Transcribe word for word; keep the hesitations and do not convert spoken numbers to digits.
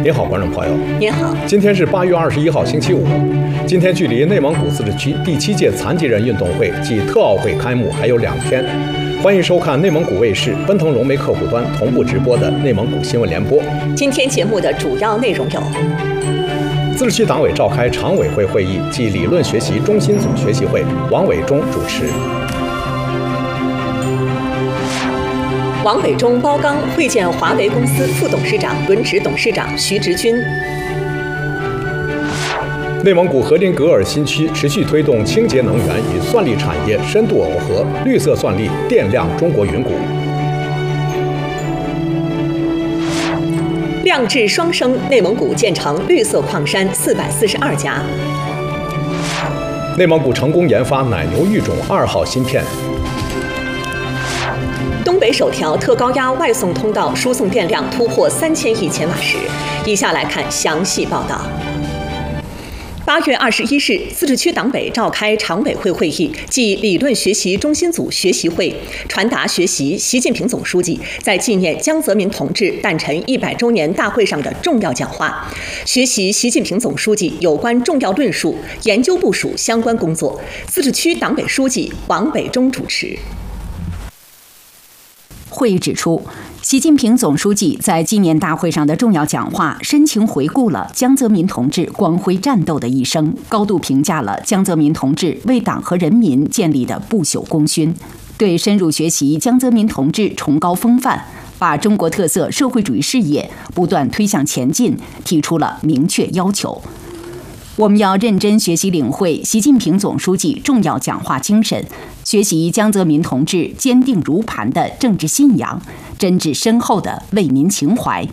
你好，观众朋友。 您好。 今天是八月二十一号，星期五。今天距离内蒙古自治区第七届残疾人运动会暨特奥会开幕还有两天。欢迎收看内蒙古卫视奔腾融媒客户端同步直播的内蒙古新闻联播。 今天节目的主要内容有： 自治区党委召开常委会会议暨理论学习中心组学习会，王伟忠主持。 王伟忠包钢会见华为公司副董事长、轮值董事长徐直军。 内蒙古和林格尔新区持续推动清洁能源与算力产业深度耦合，绿色算力电量中国云谷。 亮质双生，内蒙古建成绿色矿山四百四十二家。 内蒙古成功研发奶牛育种二号芯片。 东北首条特高压外送通道输送电量突破三千亿千瓦时。以下来看详细报道。八月二十一日，自治区党委召开常委会会议暨理论学习中心组学习会，传达学习习近平总书记在纪念江泽民同志诞辰一百周年大会上的重要讲话，学习习近平总书记有关重要论述，研究部署相关工作。自治区党委书记王伟忠主持。 会议指出，习近平总书记在纪念大会上的重要讲话，深情回顾了江泽民同志光辉战斗的一生，高度评价了江泽民同志为党和人民建立的不朽功勋，对深入学习江泽民同志崇高风范，把中国特色社会主义事业不断推向前进，提出了明确要求。我们要认真学习领会习近平总书记重要讲话精神，学习江泽民同志坚定如磐的政治信仰，真挚深厚的为民情怀，